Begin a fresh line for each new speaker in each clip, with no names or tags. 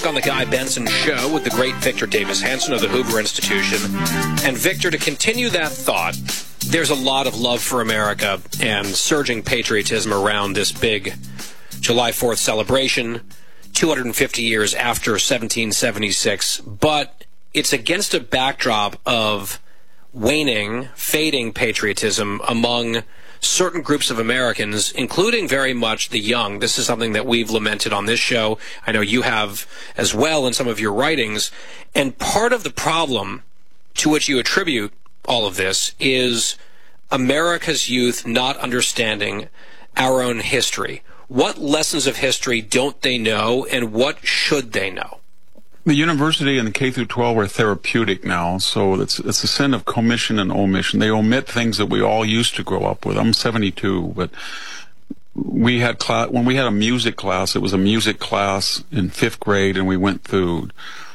on the Guy Benson Show with the great Victor Davis Hanson of the Hoover Institution. And Victor, to continue that thought, there's a lot of love for America and surging patriotism around this big July 4th celebration, 250 years after 1776, but it's against a backdrop of waning, fading patriotism among certain groups of Americans, including very much the young. This is something that we've lamented on this show. I know you have as well in some of your writings. And part of the problem to which you attribute all of this is America's youth not understanding our own history. What lessons of history don't they know, and what should they know?
The university and the K through 12 are therapeutic now, so it's a sin of commission and omission. They omit things that we all used to grow up with. I'm 72, but we had when we had a music class, it was a music class in 5th grade, and we went through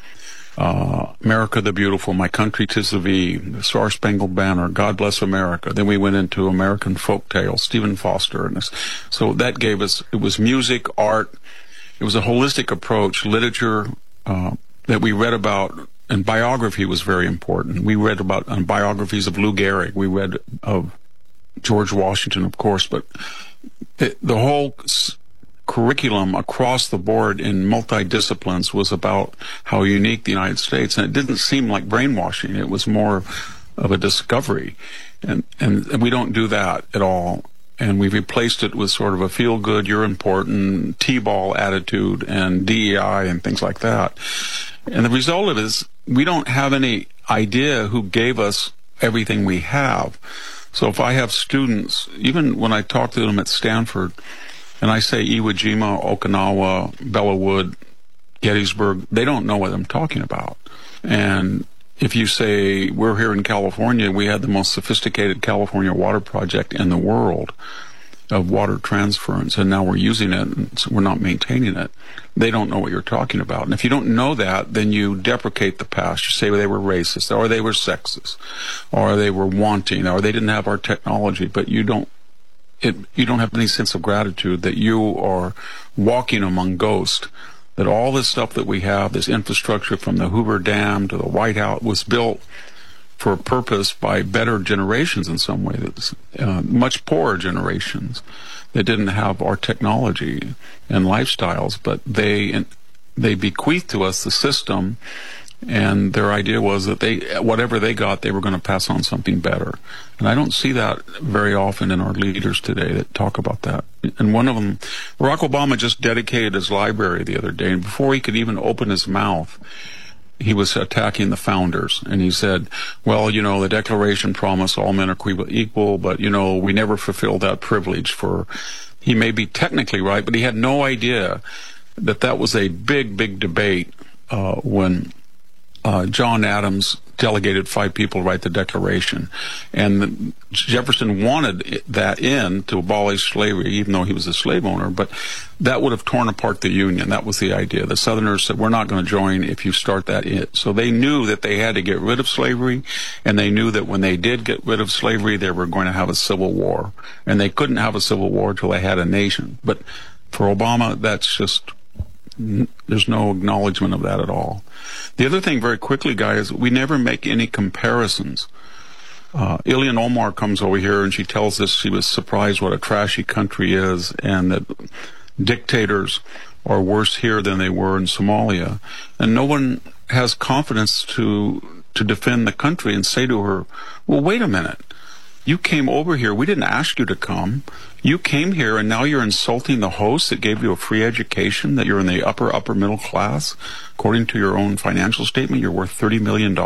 America the Beautiful, My Country 'Tis of Thee, the Star Spangled Banner, God Bless America. Then we went into American folk tales, Stephen Foster, and this. So that gave us, it was music, art, it was a holistic approach, literature, that we read about, and biography was very important. We read about biographies of Lou Gehrig. We read of George Washington, of course, but the whole curriculum across the board in multi-disciplines was about how unique the United States, and it didn't seem like brainwashing. It was more of a discovery, and we don't do that at all. And we replaced it with sort of a feel-good, you're important, T-ball attitude and DEI and things like that. And the result of it is we don't have any idea who gave us everything we have. So if I have students, even when I talk to them at Stanford, and I say Iwo Jima, Okinawa, Bellawood, Gettysburg, they don't know what I'm talking about. And if you say, we're here in California, we had the most sophisticated California water project in the world of water transference, and now we're using it, and so we're not maintaining it. They don't know what you're talking about. And if you don't know that, then you deprecate the past. You say they were racist, or they were sexist, or they were wanting, or they didn't have our technology, but you don't have any sense of gratitude that you are walking among ghosts. That all this stuff that we have, this infrastructure from the Hoover Dam to the White House, was built for a purpose by better generations in some way, that's much poorer generations that didn't have our technology and lifestyles, but they bequeathed to us the system, and their idea was that whatever they got, they were going to pass on something better. And I don't see that very often in our leaders today that talk about that. And one of them, Barack Obama just dedicated his library the other day, and before he could even open his mouth, he was attacking the founders. And he said, well, the Declaration promised all men are equal, but, we never fulfilled that privilege he may be technically right, but he had no idea that was a big, big debate when John Adams delegated 5 people to write the Declaration. And Jefferson wanted that to abolish slavery, even though he was a slave owner, but that would have torn apart the Union. That was the idea. The Southerners said, we're not going to join if you start that in. So they knew that they had to get rid of slavery, and they knew that when they did get rid of slavery, they were going to have a civil war. And they couldn't have a civil war until they had a nation. But for Obama, there's no acknowledgement of that at all. The other thing, very quickly, guys, we never make any comparisons. Ilhan Omar comes over here and she tells us she was surprised what a trashy country is, and that dictators are worse here than they were in Somalia. And no one has confidence to defend the country and say to her, well, wait a minute. You came over here. We didn't ask you to come. You came here, and now you're insulting the host that gave you a free education, that you're in the upper middle class. According to your own financial statement, you're worth $30 million.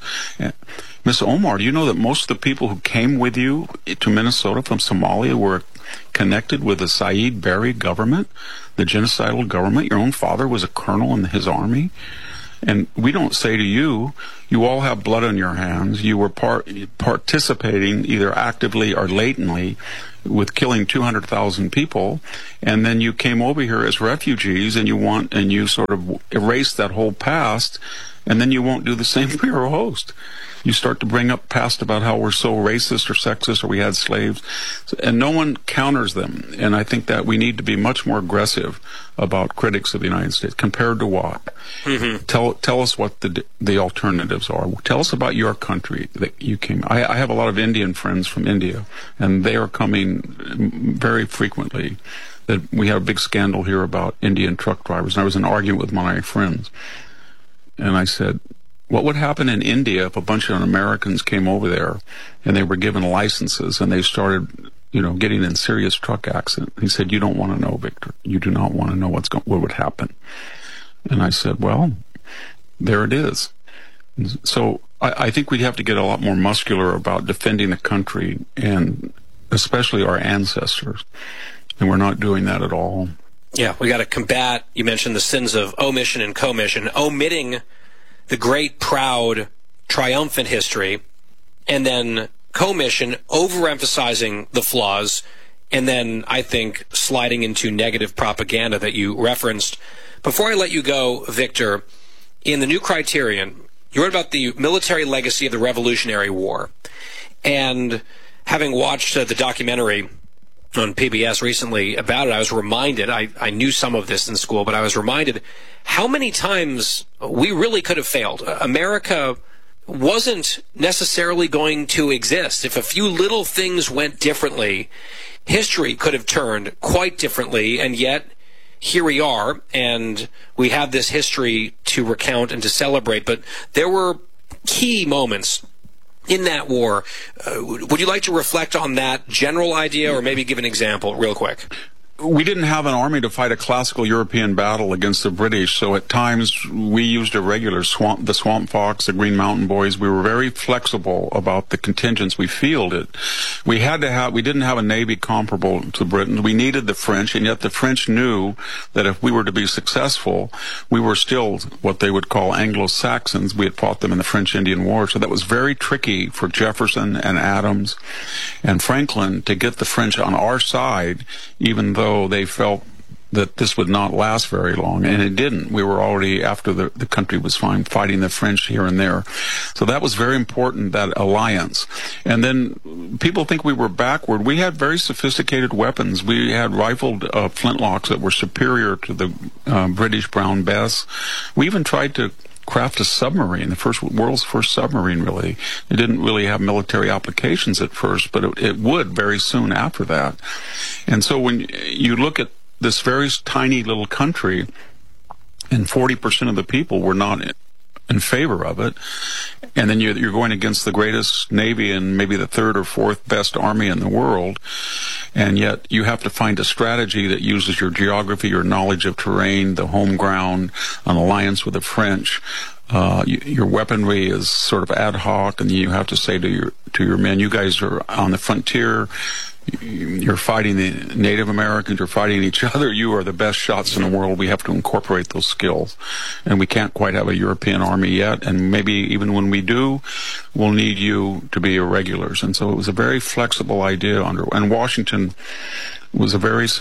Miss Omar, do you know that most of the people who came with you to Minnesota from Somalia were connected with the Saeed Barre government, the genocidal government? Your own father was a colonel in his army. And we don't say to you, you all have blood on your hands. You were participating either actively or latently with killing 200,000 people, and then you came over here as refugees, and you sort of erased that whole past And then you won't do the same for your host. You start to bring up past about how we're so racist or sexist or we had slaves, and no one counters them. And I think that we need to be much more aggressive about critics of the United States. Compared to what? Mm-hmm. Tell us what the alternatives are. Tell us about your country that you came. I have a lot of Indian friends from India, and they are coming very frequently. That we have a big scandal here about Indian truck drivers. And I was in an argument with my friends, and I said, what would happen in India if a bunch of Americans came over there and they were given licenses and they started, getting in serious truck accidents? He said, you don't want to know, Victor. You do not want to know what would happen. And I said, well, there it is. So I think we'd have to get a lot more muscular about defending the country and especially our ancestors. And we're not doing that at all.
Yeah, we got to combat, you mentioned the sins of omission and commission, omitting the great, proud, triumphant history, and then commission, overemphasizing the flaws, and then, I think, sliding into negative propaganda that you referenced. Before I let you go, Victor, in the New Criterion, you wrote about the military legacy of the Revolutionary War. And having watched the documentary on PBS recently about it, I was reminded, I knew some of this in school, but I was reminded how many times we really could have failed. America wasn't necessarily going to exist. If a few little things went differently, history could have turned quite differently, and yet here we are, and we have this history to recount and to celebrate. But there were key moments in that war. Would you like to reflect on that general idea, or maybe give an example real quick?
We didn't have an army to fight a classical European battle against the British, so at times we used irregular the Swamp Fox, the Green Mountain Boys. We were very flexible about the contingents we fielded. We didn't have a navy comparable to Britain. We needed the French, and yet the French knew that if we were to be successful, we were still what they would call Anglo-Saxons. We had fought them in the French-Indian War, so that was very tricky for Jefferson and Adams and Franklin to get the French on our side, even though they felt that this would not last very long, and it didn't. We were already, after the country was fine, fighting the French here and there. So that was very important, that alliance. And then people think we were backward. We had very sophisticated weapons. We had rifled flintlocks that were superior to the British Brown Bess. We even tried to craft a submarine, the world's first submarine, really. It didn't really have military applications at first, but it would very soon after that. And so when you look at this very tiny little country, and 40% of the people were not in favor of it, and then you're going against the greatest navy and maybe the third or fourth best army in the world, and yet you have to find a strategy that uses your geography, your knowledge of terrain, the home ground, an alliance with the French. Your weaponry is sort of ad hoc, and you have to say to your men, you guys are on the frontier. You're fighting the Native Americans, you're fighting each other, you are the best shots in the world. We have to incorporate those skills. And we can't quite have a European army yet, and maybe even when we do, we'll need you to be irregulars. And so it was a very flexible idea and Washington was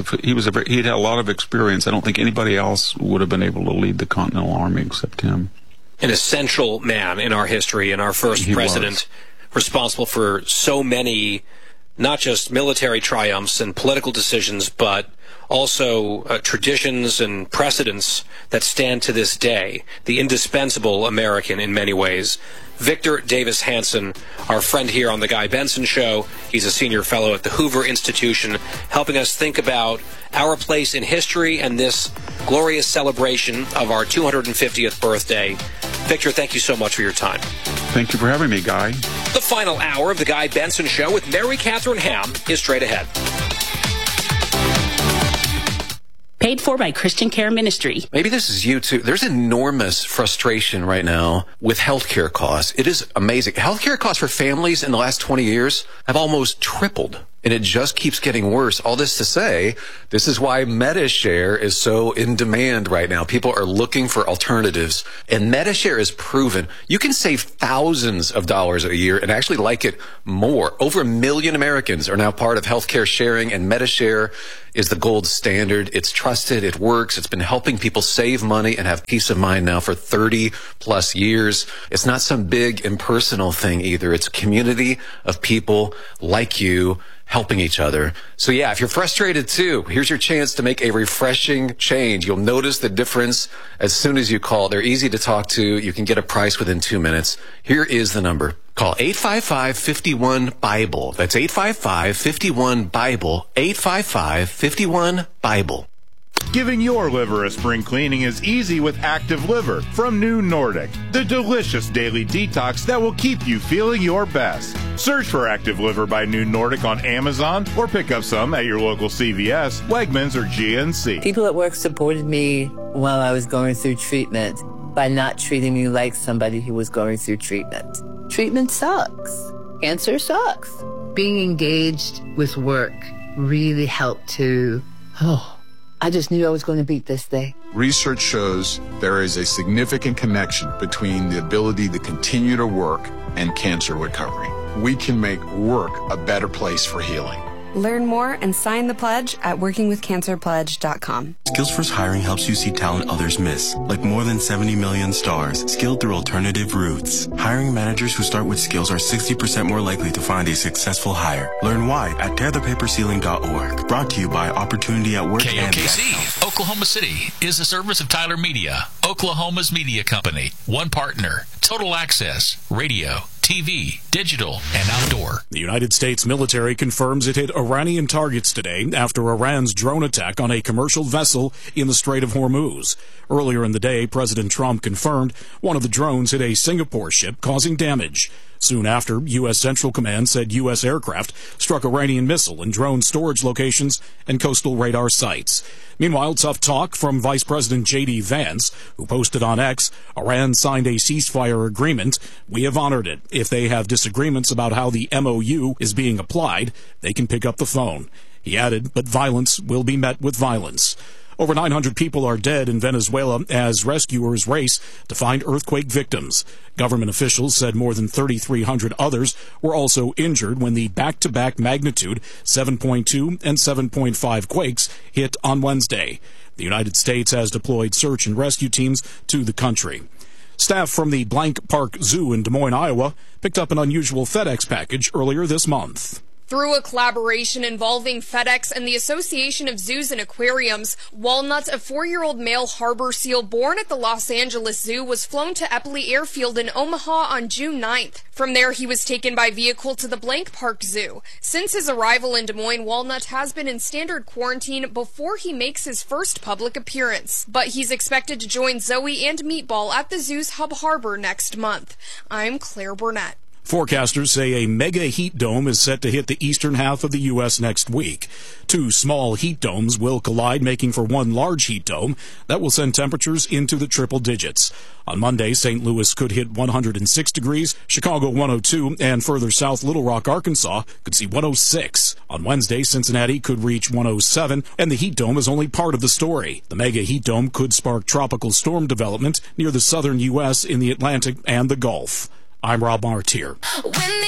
he had a lot of experience. I don't think anybody else would have been able to lead the Continental Army except him.
An essential man in our history, and our first president, responsible for so many, not just military triumphs and political decisions, but also traditions and precedents that stand to this day. The indispensable American in many ways. Victor Davis Hanson, our friend here on The Guy Benson Show. He's a senior fellow at the Hoover Institution, helping us think about our place in history and this glorious celebration of our 250th birthday. Victor, thank you so much for your time.
Thank you for having me, Guy.
The final hour of The Guy Benson Show with Mary Catherine Ham is straight ahead.
Paid for by Christian Care Ministry.
Maybe this is you too. There's enormous frustration right now with healthcare costs. It is amazing. Healthcare costs for families in the last 20 years have almost tripled. and it just keeps getting worse. All this to say, this is why MediShare is so in demand right now. People are looking for alternatives, and MediShare is proven. You can save thousands of dollars a year and actually like it more. Over 1 million Americans are now part of healthcare sharing, and MediShare is the gold standard. It's trusted. It works. It's been helping people save money and have peace of mind now for 30 plus years. It's not some big impersonal thing either. It's a community of people like you helping each other. So yeah, if you're frustrated too, here's your chance to make a refreshing change. You'll notice the difference as soon as you call. They're easy to talk to. You can get a price within 2 minutes. Here is the number. Call 855-51-BIBLE. That's 855-51-BIBLE. 855-51-BIBLE.
Giving your liver a spring cleaning is easy with Active Liver from New Nordic, the delicious daily detox that will keep you feeling your best. Search for Active Liver by New Nordic on Amazon or pick up some at your local CVS, Wegmans, or GNC.
People at work supported me while I was going through treatment by not treating me like somebody who was going through treatment. Treatment sucks. Cancer sucks. Being engaged with work really helped to, I just knew I was going to beat this thing.
Research shows there is a significant connection between the ability to continue to work and cancer recovery. We can make work a better place for healing.
Learn more and sign the pledge at workingwithcancerpledge.com.
SkillsFirst Hiring helps you see talent others miss, like more than 70 million stars, skilled through alternative routes. Hiring managers who start with skills are 60% more likely to find a successful hire. Learn why at tearthepaperceiling.org. Brought to you by Opportunity at Work and
KOKC, Oklahoma City, is a service of Tyler Media, Oklahoma's media company. One partner, total access, radio, TV, digital, and outdoor.
The United States military confirms it hit Iranian targets today after Iran's drone attack on a commercial vessel in the Strait of Hormuz. Earlier in the day, President Trump confirmed one of the drones hit a Singapore ship, causing damage. Soon after, U.S. Central Command said U.S. aircraft struck Iranian missile and drone storage locations and coastal radar sites. Meanwhile, tough talk from Vice President J.D. Vance, who posted on X, Iran signed a ceasefire agreement. We have honored it. If they have disagreements about how the MOU is being applied, they can pick up the phone. He added, but violence will be met with violence. Over 900 people are dead in Venezuela as rescuers race to find earthquake victims. Government officials said more than 3,300 others were also injured when the back-to-back magnitude 7.2 and 7.5 quakes hit on Wednesday. The United States has deployed search and rescue teams to the country. Staff from the Blank Park Zoo in Des Moines, Iowa, picked up an unusual FedEx package earlier this month.
Through a collaboration involving FedEx and the Association of Zoos and Aquariums, Walnut, a 4-year-old male harbor seal born at the Los Angeles Zoo, was flown to Eppley Airfield in Omaha on June 9th. From there, he was taken by vehicle to the Blank Park Zoo. Since his arrival in Des Moines, Walnut has been in standard quarantine before he makes his first public appearance. But he's expected to join Zoe and Meatball at the zoo's Hub Harbor next month. I'm Claire Burnett.
Forecasters say a mega heat dome is set to hit the eastern half of the U.S. next week. 2 small heat domes will collide, making for one large heat dome that will send temperatures into the triple digits. On Monday, St. Louis could hit 106 degrees, Chicago 102, and further south, Little Rock, Arkansas could see 106. On Wednesday, Cincinnati could reach 107, and the heat dome is only part of the story. The mega heat dome could spark tropical storm development near the southern U.S. in the Atlantic and the Gulf. I'm Rob Martier.